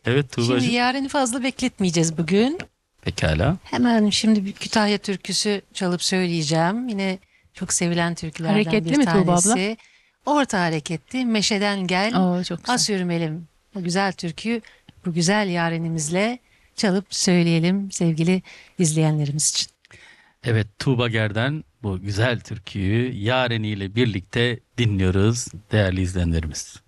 Evet Şimdi Tuğbacığım. Yaren'i fazla bekletmeyeceğiz bugün. Pekala. Hemen şimdi bir Kütahya türküsü çalıp söyleyeceğim. Yine çok sevilen türkülerden bir Hareketli mi Tuğba abla? tanesi. Orta hareketli. Meşeden gel, Oo, çok güzel. as yürümelim. Bu güzel türküyü bu güzel Yaren'imizle çalıp söyleyelim sevgili izleyenlerimiz için. Evet Tuğba Ger'den bu güzel türküyü Yareni ile birlikte dinliyoruz değerli izleyenlerimiz.